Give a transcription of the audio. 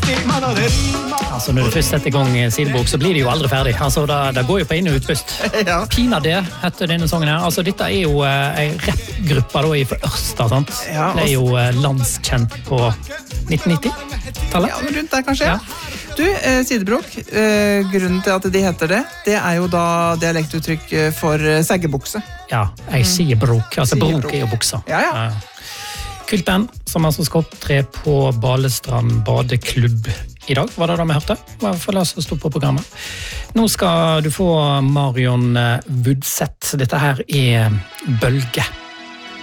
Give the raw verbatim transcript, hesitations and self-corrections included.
Altså når du først setter i gang Sidebrok, så blir det jo aldri ferdig. Altså det, det går jo på inn- og utpust. Ja. Pina det heter denne sangen her. Altså dette er jo eh, en rappgruppa da i Ørsta, sant? Ja, det er jo eh, landskjent på nitten nitti-tallet. Ja, rundt der kanskje. Ja. Du, eh, Sidebrok, eh, grunnen til at de heter det, det er jo da dialektuttrykk for eh, seggebukse. Ja, jeg sier brok. Altså Sier brok brok. er jo buksa. Ja, ja. Kult band som altså skal opptre på Balestrand badeklubb i dag. Var det det vi hørte? Hva for la oss stå på programmet. Nå skal du få Marion Woodseth. Dette her er Bølge.